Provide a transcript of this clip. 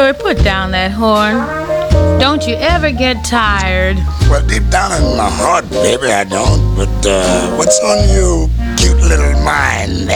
Louie, put down that horn. Don't you ever get tired. Well, deep down in my heart, baby, I don't. But what's on your cute little mind?